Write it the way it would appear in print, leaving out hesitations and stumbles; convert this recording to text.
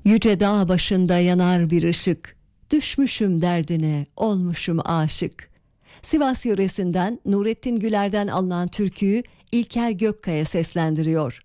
Yüce dağ başında yanar bir ışık, düşmüşüm derdine, olmuşum aşık. Sivas yöresinden Nurettin Güler'den alınan türküyü İlker Gökkaya seslendiriyor.